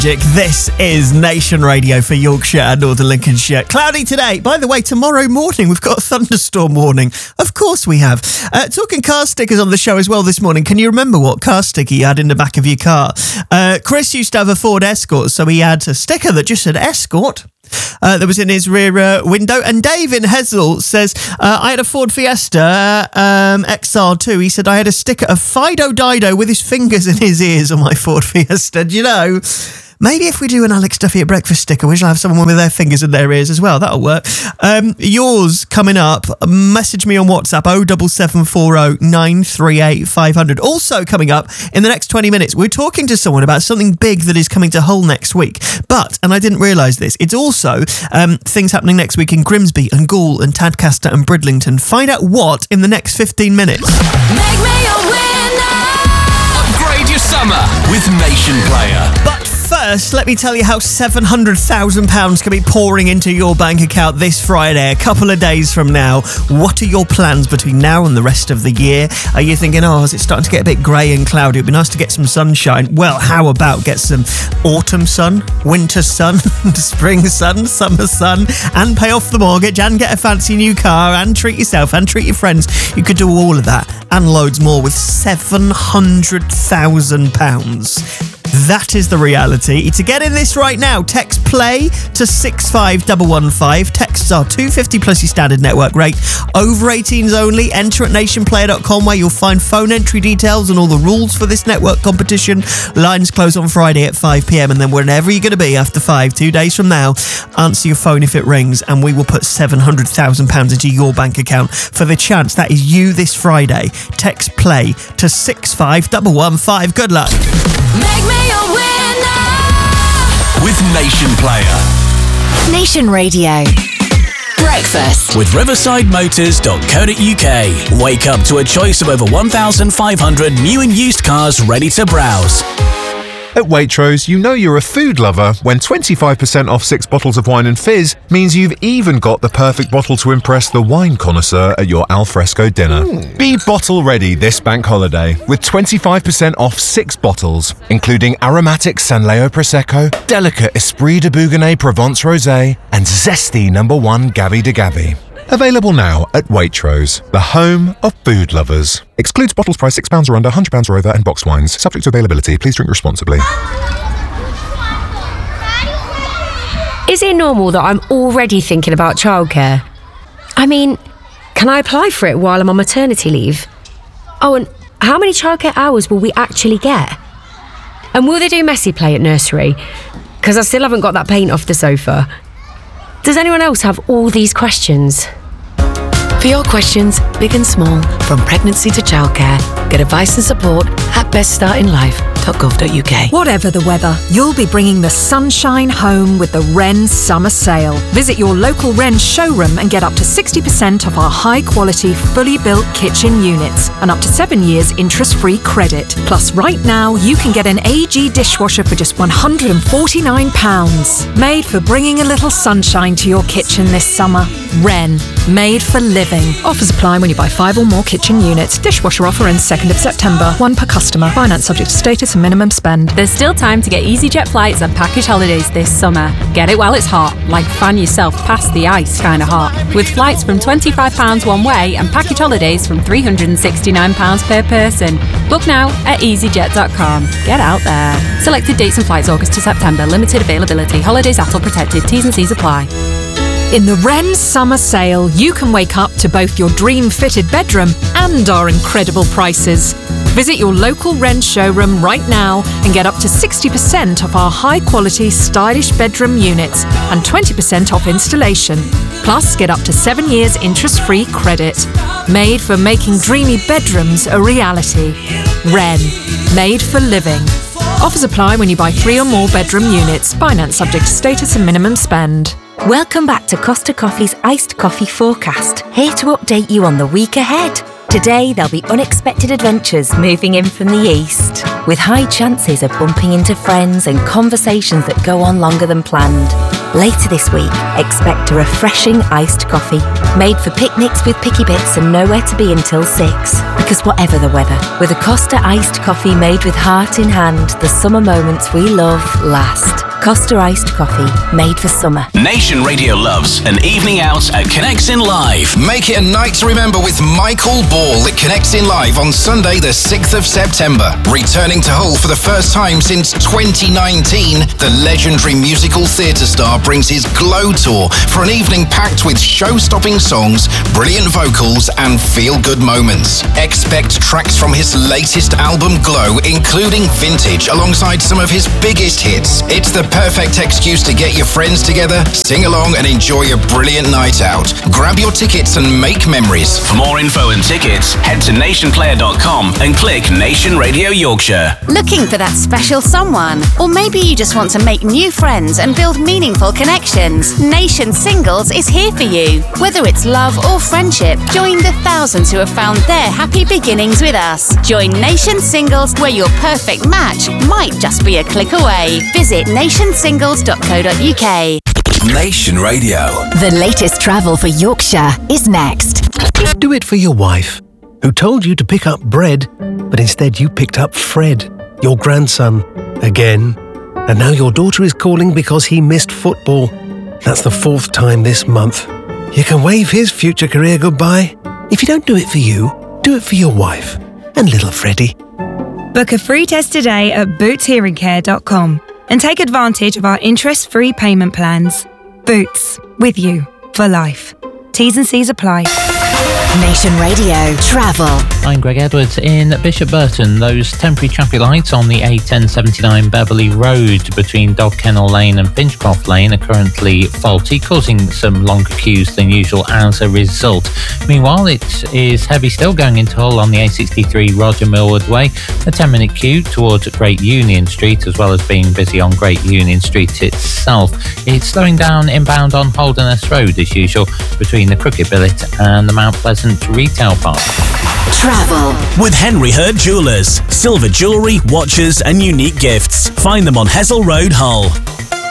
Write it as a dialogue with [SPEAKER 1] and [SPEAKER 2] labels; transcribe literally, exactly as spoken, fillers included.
[SPEAKER 1] This is Nation Radio for Yorkshire and Northern Lincolnshire. Cloudy today. By the way, tomorrow morning we've got a thunderstorm warning. Of course we have. Uh, talking car stickers on the show as well this morning. Can you remember what car sticker you had in the back of your car? Uh, Chris used to have a Ford Escort, so he had a sticker that just said Escort. Uh, that was in his rear uh, window. And Dave in Hessel says, uh, I had a Ford Fiesta um, X R two. He said, I had a sticker of Fido Dido with his fingers in his ears on my Ford Fiesta. Do you know, maybe if we do an Alex Duffy at breakfast sticker, we shall have someone with their fingers in their ears as well. That'll work. Um, yours coming up. Message me on WhatsApp, oh seven seven four oh nine three eight five hundred. Also coming up in the next twenty minutes, we're talking to someone about something big that is coming to Hull next week. But, and I didn't realise this, it's also um, things happening next week in Grimsby and Goole and Tadcaster and Bridlington. Find out what in the next fifteen minutes.
[SPEAKER 2] Make me a winner.
[SPEAKER 3] Upgrade your summer with Nation Player.
[SPEAKER 1] But first, let me tell you how seven hundred thousand pounds can be pouring into your bank account this Friday, a couple of days from now. What are your plans between now and the rest of the year? Are you thinking, oh, is it starting to get a bit grey and cloudy? It'd be nice to get some sunshine. Well, how about get some autumn sun, winter sun, spring sun, summer sun, and pay off the mortgage and get a fancy new car and treat yourself and treat your friends? You could do all of that and loads more with seven hundred thousand pounds. That is the reality. To get in this right now, text PLAY to six five one one five. Texts are two pounds fifty plus your standard network rate. Over eighteens only. Enter at nation player dot com where you'll find phone entry details and all the rules for this network competition. Lines close on Friday at five p.m. and then wherever you're going to be after five, two days from now, answer your phone if it rings and we will put seven hundred thousand pounds into your bank account for the chance that is you this Friday. Text PLAY to six five one one five. Good luck.
[SPEAKER 2] Make me a winner.
[SPEAKER 3] With Nation Player.
[SPEAKER 4] Nation Radio. Breakfast
[SPEAKER 3] With riverside motors dot co dot uk. Wake up to a choice of over one thousand five hundred new and used cars ready to browse.
[SPEAKER 5] At Waitrose, you know you're a food lover when twenty-five percent off six bottles of wine and fizz means you've even got the perfect bottle to impress the wine connoisseur at your alfresco dinner. Mm. Be bottle ready this bank holiday with twenty-five percent off six bottles, including aromatic Sanleo Prosecco, delicate Esprit de Bougonnet Provence Rosé, and zesty number one Gavi de Gavi. Available now at Waitrose, the home of food lovers. Excludes bottles priced six pounds or under, one hundred pounds or over, and boxed wines. Subject to availability. Please drink responsibly.
[SPEAKER 6] Is it normal that I'm already thinking about childcare? I mean, can I apply for it while I'm on maternity leave? Oh, and how many childcare hours will we actually get? And will they do messy play at nursery? Because I still haven't got that paint off the sofa. Does anyone else have all these questions?
[SPEAKER 7] For your questions, big and small, from pregnancy to childcare, get advice and support at best starting life dot gov dot uk.
[SPEAKER 8] Whatever the weather, you'll be bringing the sunshine home with the Wren Summer Sale. Visit your local Wren showroom and get up to sixty percent off our high-quality, fully built kitchen units and up to seven years interest-free credit. Plus, right now, you can get an A G dishwasher for just one hundred forty-nine pounds. Made for bringing a little sunshine to your kitchen this summer. Wren, made for living. Offers apply when you buy five or more kitchen units. Dishwasher offer ends second of September. One per customer. Finance subject to status and minimum spend.
[SPEAKER 9] There's still time to get EasyJet flights and package holidays this summer. Get it while it's hot, like fan yourself past the ice kind of hot. With flights from twenty-five pounds one way and package holidays from three hundred sixty-nine pounds per person. Book now at easy jet dot com. Get out there. Selected dates and flights August to September. Limited availability. Holidays A T L protected. T's and C's apply.
[SPEAKER 8] In the Wren Summer Sale, you can wake up to both your dream-fitted bedroom and our incredible prices. Visit your local Wren showroom right now and get up to sixty percent off our high-quality, stylish bedroom units and twenty percent off installation. Plus, get up to seven years interest-free credit. Made for making dreamy bedrooms a reality. Wren, made for living. Offers apply when you buy three or more bedroom units. Finance subject to status and minimum spend.
[SPEAKER 4] Welcome back to Costa Coffee's Iced Coffee Forecast, here to update you on the week ahead. Today, there'll be unexpected adventures moving in from the east, with high chances of bumping into friends and conversations that go on longer than planned. Later this week, expect a refreshing iced coffee, made for picnics with picky bits and nowhere to be until six. Because whatever the weather, with a Costa iced coffee made with heart in hand, the summer moments we love last. Costa iced coffee, made for summer.
[SPEAKER 3] Nation Radio loves an evening out at Connects in Live.
[SPEAKER 10] Make it a night to remember with Michael Ball at Connects in Live on Sunday the sixth of September. Returning to Hull for the first time since twenty nineteen, the legendary musical theatre star brings his Glow Tour for an evening packed with show-stopping songs, brilliant vocals and feel-good moments. Expect tracks from his latest album Glow, including Vintage, alongside some of his biggest hits. It's the perfect excuse to get your friends together, sing along and enjoy a brilliant night out. Grab your tickets and make memories.
[SPEAKER 3] For more info and tickets, head to nation player dot com and click Nation Radio Yorkshire.
[SPEAKER 11] Looking for that special someone? Or maybe you just want to make new friends and build meaningful connections? Nation Singles is here for you. Whether it's love or friendship, join the thousands who have found their happy beginnings with us. Join Nation Singles, where your perfect match might just be a click away. Visit nation singles dot co dot uk.
[SPEAKER 3] Nation Radio.
[SPEAKER 12] The latest travel for Yorkshire is next.
[SPEAKER 13] Do it for your wife, who told you to pick up bread, but instead you picked up Fred, your grandson, again. And now your daughter is calling because he missed football. That's the fourth time this month. You can wave his future career goodbye. If you don't do it for you, do it for your wife and little Freddie.
[SPEAKER 14] Book a free test today at boots hearing care dot com and take advantage of our interest-free payment plans. Boots, with you for life. T's and C's apply.
[SPEAKER 12] Nation Radio Travel.
[SPEAKER 15] I'm Greg Edwards in Bishop Burton. Those temporary traffic lights on the A ten seventy-nine Beverley Road between Dog Kennel Lane and Finchcroft Lane are currently faulty, causing some longer queues than usual as a result. Meanwhile, it is heavy still going into Hull on the A sixty-three Roger Millward Way. A ten minute queue towards Great Union Street, as well as being busy on Great Union Street itself. It's slowing down inbound on Holderness Road as usual between the Crooked Billet and the Mount Pleasant Retail Park.
[SPEAKER 12] Travel
[SPEAKER 3] with Henry Hurd Jewellers. Silver jewellery, watches and unique gifts. Find them on Hessel Road, Hull.